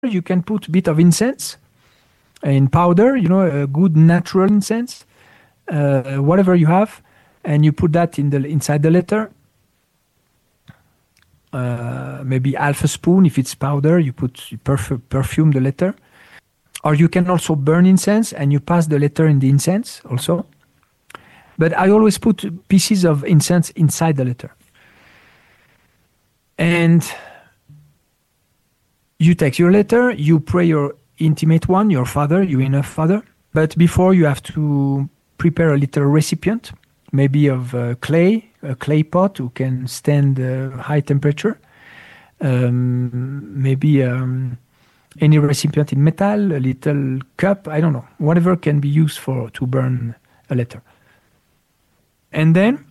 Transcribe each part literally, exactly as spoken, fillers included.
you can put a bit of incense in powder, you know, a good natural incense, uh, whatever you have, and you put that in the inside the letter. Uh, maybe half a spoon if it's powder. You put you perf- perfume the letter, or you can also burn incense and you pass the letter in the incense also. But I always put pieces of incense inside the letter. And you take your letter, you pray your intimate one, your father, your inner father. But before, you have to prepare a little recipient, maybe of uh, clay, a clay pot who can stand uh, high temperature. Um, maybe um, any recipient in metal, a little cup, I don't know, whatever can be used for to burn a letter. And then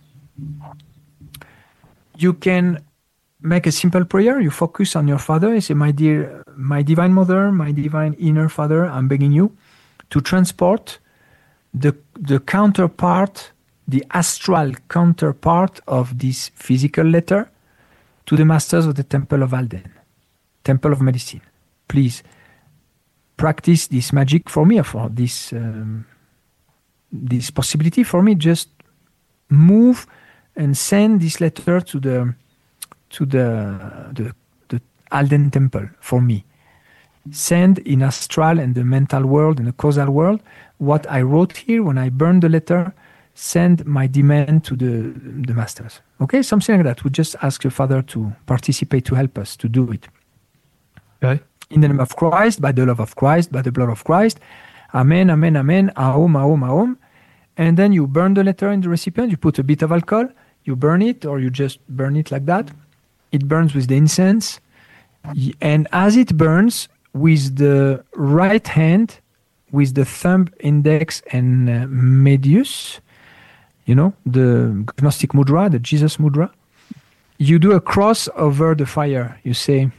you can make a simple prayer. You focus on your father. You say, my dear, my divine mother, my divine inner father, I'm begging you to transport the the counterpart, the astral counterpart of this physical letter to the masters of the Temple of Alden, Temple of Medicine. Please practice this magic for me, for this um, this possibility for me. Just move and send this letter to the to the the, the Alden Temple for me. Send in astral and the mental world and the causal world what I wrote here when I burned the letter. Send my demand to the the masters. Okay, something like that. We just ask your father to participate, to help us to do it. Okay. In the name of Christ, by the love of Christ, by the blood of Christ. Amen, amen, amen. Aum, aum, aum. And then you burn the letter in the recipient. You put a bit of alcohol. You burn it, or you just burn it like that. It burns with the incense. And as it burns, with the right hand, with the thumb, index, and uh, medius, you know, the Gnostic mudra, the Jesus mudra, you do a cross over the fire. You say,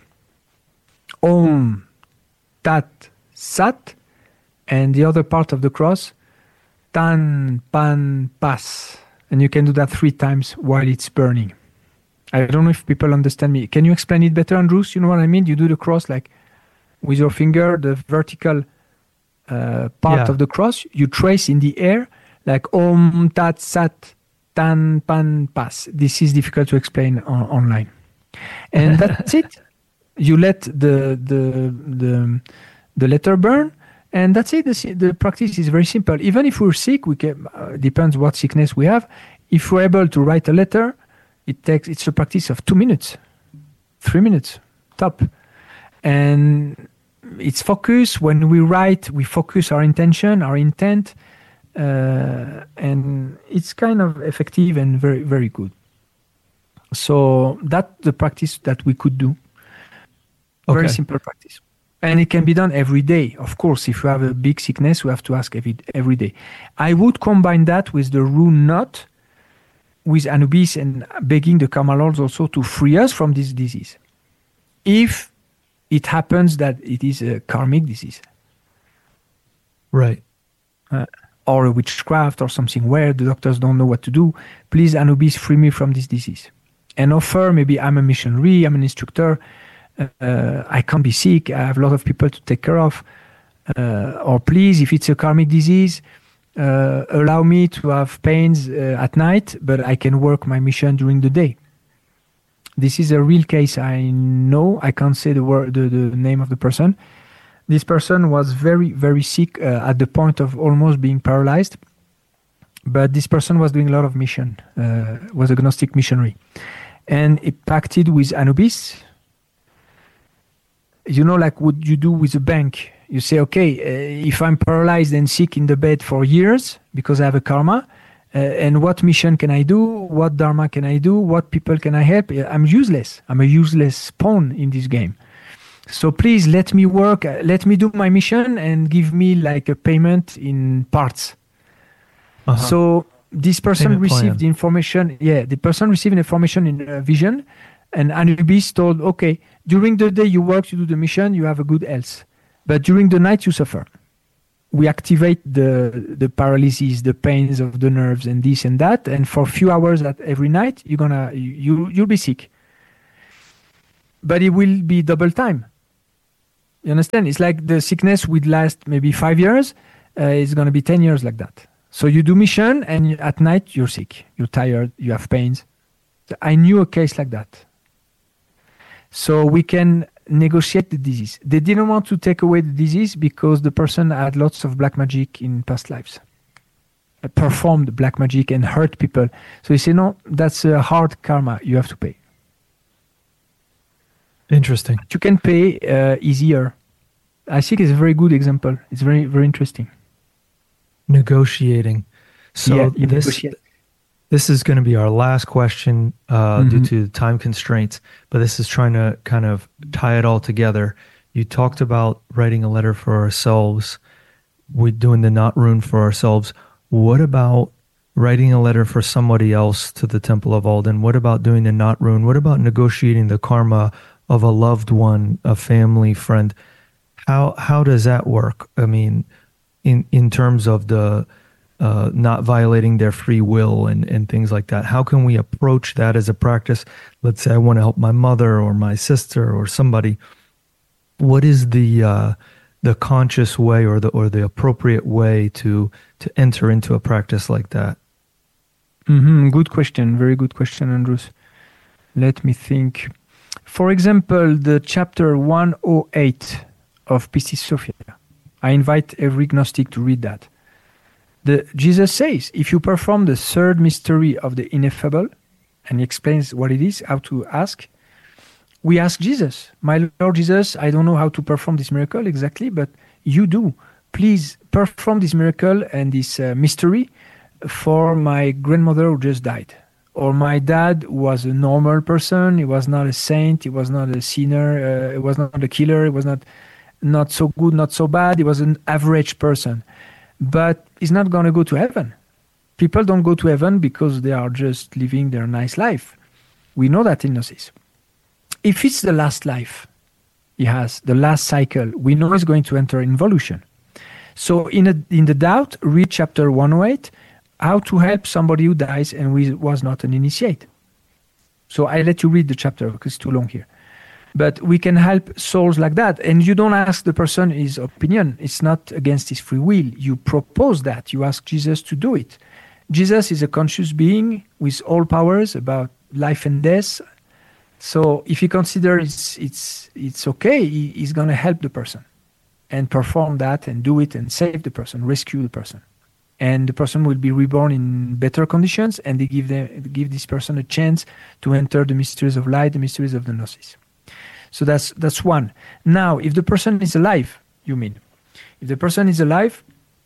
Om, Tat, Sat, and the other part of the cross, Tan, Pan, Pas. And you can do that three times while it's burning. I don't know if people understand me. Can you explain it better, Andrews? You know what I mean? You do the cross like with your finger, the vertical uh, part Yeah. of the cross, you trace in the air like Om, Tat, Sat, Tan, Pan, Pas. This is difficult to explain on, online. And that's it. You let the, the, the, the letter burn, and that's it. The, the practice is very simple. Even if we're sick, we can, uh, depends what sickness we have. If we're able to write a letter, it takes, it's a practice of two minutes, three minutes, top. And it's focus. When we write, we focus our intention, our intent, uh, and it's kind of effective and very, very good. So that's the practice that we could do. Very Okay. simple practice. And it can be done every day. Of course, if you have a big sickness, we have to ask every, every day. I would combine that with the rune knot, with Anubis, and begging the Karma Lords also to free us from this disease. If it happens that it is a karmic disease. Right. Uh, or a witchcraft or something where the doctors don't know what to do, please, Anubis, free me from this disease. And offer, maybe I'm a missionary, I'm an instructor, uh, I can't be sick, I have a lot of people to take care of. Uh, or please, if it's a karmic disease, uh, allow me to have pains uh, at night, but I can work my mission during the day. This is a real case. I know. I can't say the word, the, the name of the person. This person was very, very sick uh, at the point of almost being paralyzed. But this person was doing a lot of mission, uh, was a Gnostic missionary. And it pacted with Anubis. You know, like what you do with a bank. You say, okay, uh, if I'm paralyzed and sick in the bed for years because I have a karma, Uh, and what mission can I do? What dharma can I do? What people can I help? I'm useless. I'm a useless pawn in this game. So please let me work. Uh, let me do my mission and give me like a payment in parts. Uh-huh. So this person Payment received plan. the information. Yeah, the person received information in a vision, and Anubis told, okay, during the day you work, you do the mission, you have a good health, but during the night you suffer. We activate the the paralysis, the pains of the nerves, and this and that. And for a few hours at every night, you're gonna you you'll be sick. But it will be double time. You understand? It's like the sickness would last maybe five years. Uh, it's going to be ten years like that. So you do mission, and you, at night you're sick, you're tired, you have pains. So I knew a case like that. So we can negotiate the disease. They didn't want to take away the disease because the person had lots of black magic in past lives. Uh, performed black magic and hurt people. So he said, no, that's a hard karma. You have to pay. Interesting. You can pay uh, easier. I think it's a very good example. It's very, very interesting. Negotiating. So Yeah, you this negotiate. this is going to be our last question uh, due Mhm. to time constraints, but this is trying to kind of tie it all together. You talked about writing a letter for ourselves. We're doing the knot rune for ourselves. What about writing a letter for somebody else to the Temple of Alden? What about doing the knot rune? What about negotiating the karma of a loved one, a family friend? How how does that work? I mean, in in terms of the uh, not violating their free will and, and things like that. How can we approach that as a practice? Let's say I want to help my mother or my sister or somebody. What is the uh, the conscious way or the or the appropriate way to to enter into a practice like that? Mm-hmm. Good question. Very good question, Andrews. Let me think. For example, the chapter one oh eight of Pistis Sophia. I invite every Gnostic to read that. The, Jesus says, if you perform the third mystery of the ineffable, and he explains what it is, how to ask, we ask Jesus, my Lord Jesus, I don't know how to perform this miracle exactly, but you do. Please perform this miracle and this uh, mystery for my grandmother who just died. Or my dad was a normal person, he was not a saint, he was not a sinner, uh, he was not a killer, he was not not so good, not so bad, he was an average person. But he's not going to go to heaven. People don't go to heaven because they are just living their nice life. We know that in Gnosis. If it's the last life he has, the last cycle, we know he's going to enter involution. So in, a, in the doubt, read chapter one oh eight, how to help somebody who dies and who was not an initiate. So I let you read the chapter because it's too long here. But we can help souls like that. And you don't ask the person his opinion. It's not against his free will. You propose that. You ask Jesus to do it. Jesus is a conscious being with all powers about life and death. So if he considers it's, it's, it's okay, he, he's going to help the person and perform that and do it and save the person, rescue the person. And the person will be reborn in better conditions, and they give, them, give this person a chance to enter the mysteries of light, the mysteries of the Gnosis. So that's that's one. Now, if the person is alive, you mean, if the person is alive,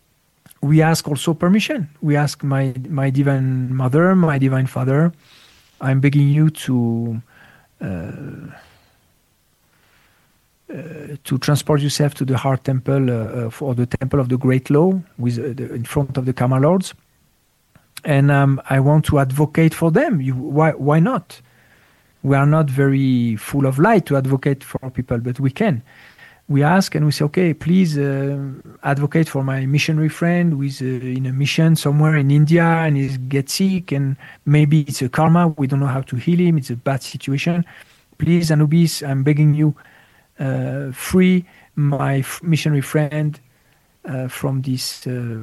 we ask also permission. We ask my my divine mother, my divine father, I'm begging you to uh, uh, to transport yourself to the Heart Temple uh, for the Temple of the Great Law, with uh, the, in front of the Karma Lords, and um, I want to advocate for them. You, why why not? We are not very full of light to advocate for people, but we can. We ask and we say, okay, please uh, advocate for my missionary friend who is uh, in a mission somewhere in India and he gets sick, and maybe it's a karma. We don't know how to heal him. It's a bad situation. Please, Anubis, I'm begging you, uh, free my f- missionary friend uh, from this uh,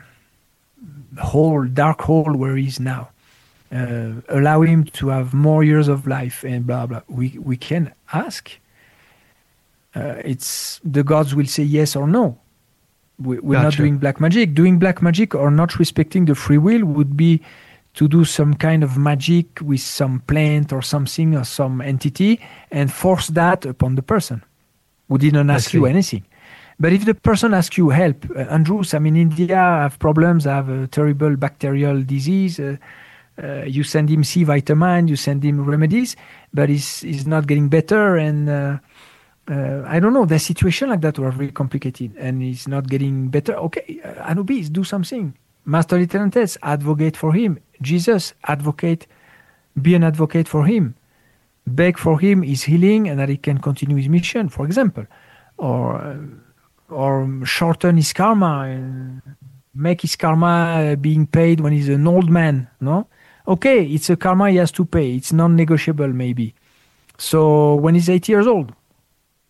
hole, dark hole where he is now. Uh, allow him to have more years of life and blah blah. We we can ask. Uh, it's the gods will say yes or no. We, we're Gotcha. not doing black magic. Doing black magic or not respecting the free will would be to do some kind of magic with some plant or something or some entity and force that upon the person who didn't I ask you see. anything. But if the person asks you help, uh, Andrews, I'm in India, I have problems, I have a terrible bacterial disease. Uh, Uh, you send him C vitamin, you send him remedies, but he's, he's not getting better. And uh, uh, I don't know, the situation like that were very complicated and he's not getting better. Okay, uh, Anubis, do something. Master Lieutenantess, advocate for him. Jesus, advocate, be an advocate for him. Beg for him his healing and that he can continue his mission, for example. Or, uh, or shorten his karma and make his karma being paid when he's an old man, no? Okay, it's a karma he has to pay. It's non-negotiable, maybe. So when he's eighty years old,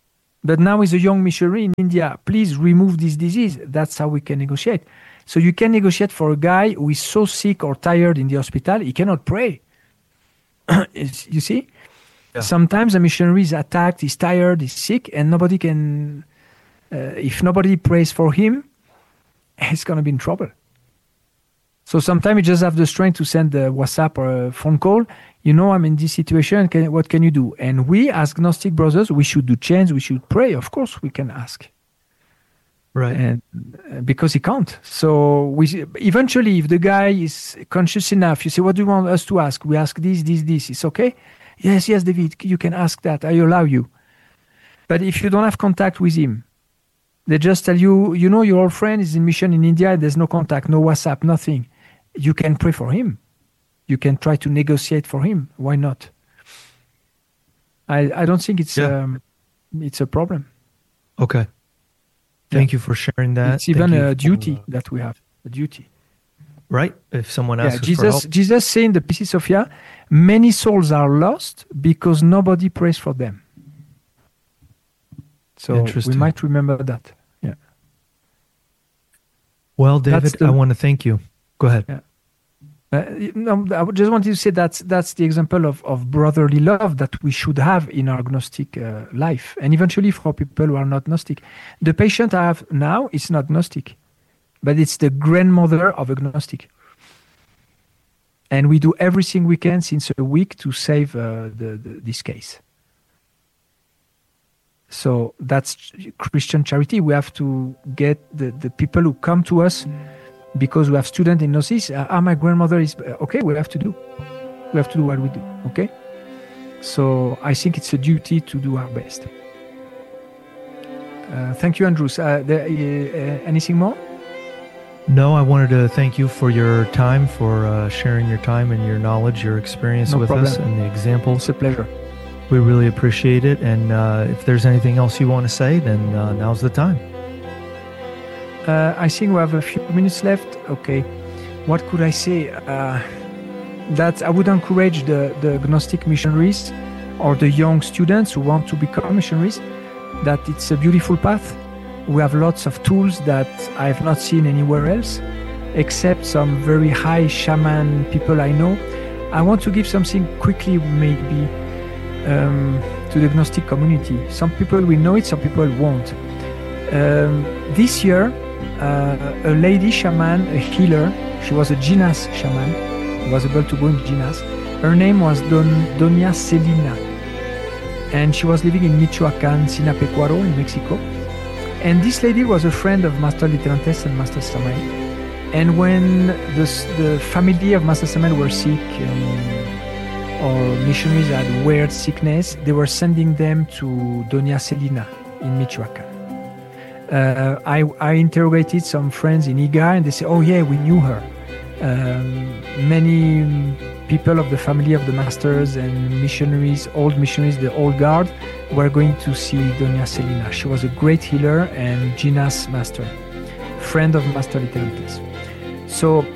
But now he's a young missionary in India. Please remove this disease. That's how we can negotiate. So you can negotiate for a guy who is so sick or tired in the hospital, he cannot pray. You see? Yeah. Sometimes a missionary is attacked, he's tired, he's sick, and nobody can... Uh, if nobody prays for him, he's going to be in trouble. So sometimes you just have the strength to send a WhatsApp or a phone call. You know, I'm in this situation. Can, what can you do? And we, as Gnostic brothers, we should do change. We should pray. Of course, we can ask. Right. And uh, because he can't. So we eventually, if the guy is conscious enough, you say, "What do you want us to ask?" We ask this, this, this. It's okay. Yes, yes, David, you can ask that. I allow you. But if you don't have contact with him, they just tell you, you know, your old friend is in mission in India. There's no contact, no WhatsApp, nothing. You can pray for him. You can try to negotiate for him. Why not? I I don't think it's Yeah. um, it's a problem. Okay. Thank you for sharing that. It's even Thank you a for, duty uh, that we have. A duty. right? If someone Yeah, asks us for Jesus help. Jesus say in the P C Sophia, many souls are lost because nobody prays for them. So we Interesting. might remember that. Yeah. Well, David, That's the- I want to thank you. Go ahead. Yeah. Uh, no, I would just wanted to say that's that's the example of, of brotherly love that we should have in our Gnostic uh, life, and eventually for people who are not Gnostic. The patient I have now is not Gnostic, but it's the grandmother of a Gnostic, and we do everything we can since a week to save uh, the, the this case. So that's Christian charity. We have to get the, the people who come to us because we have students in Gnosis. Uh, ah, my grandmother is... Uh, okay, we have to do. We have to do what we do, okay? So I think it's a duty to do our best. Uh, thank you, Andrews. Uh, there, uh, anything more? No, I wanted to thank you for your time, for uh, sharing your time and your knowledge, your experience No with problem. us, and the examples. It's a pleasure. We really appreciate it. And uh, if there's anything else you want to say, then uh, now's the time. Uh, I think we have a few minutes left. Okay. What could I say? Uh, that I would encourage the, the Gnostic missionaries or the young students who want to become missionaries, that it's a beautiful path. We have lots of tools that I have not seen anywhere else, except some very high shaman people I know. I want to give something quickly, maybe, um, to the Gnostic community. Some people will know it, some people won't. Um, this year, uh, a lady shaman, a healer, she was a Jinas shaman, was able to go in Jinas. Her name was Don, Doña Celina, and she was living in Michoacan, Sinapecuaro in Mexico. And this lady was a friend of Master Literantes and Master Samael. And when the, the family of Master Samael were sick, and, or missionaries had weird sickness, they were sending them to Doña Celina in Michoacan. Uh, I, I interrogated some friends in Iga, and they say, oh yeah, we knew her. Um, many people of the family of the masters and missionaries, old missionaries, the old guard, were going to see Doña Celina. She was a great healer and Jinas master, friend of Master Literantes. So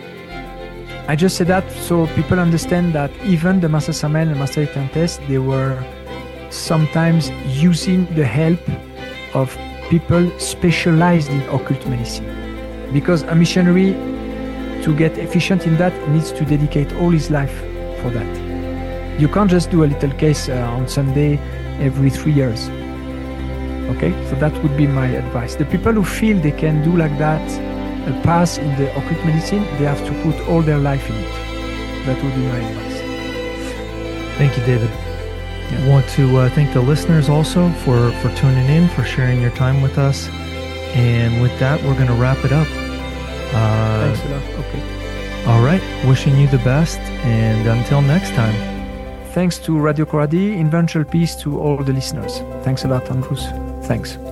I just said that so people understand that even the Master Samael and Master Literantes, they were sometimes using the help of people specialized in occult medicine. Because a missionary, to get efficient in that, needs to dedicate all his life for that. You can't just do a little case uh, on Sunday every three years. Okay, so that would be my advice. The people who feel they can do like that, a pass in the occult medicine, they have to put all their life in it. That would be my advice. Thank you, David. Yeah. I want to uh, thank the listeners also for, for tuning in, for sharing your time with us. And with that, we're going to wrap it up. Uh, Thanks a lot. Okay. all right. Wishing you the best. And until next time. Thanks to Radio Coradi, eventual peace to all the listeners. Thanks a lot, Andrews. Thanks.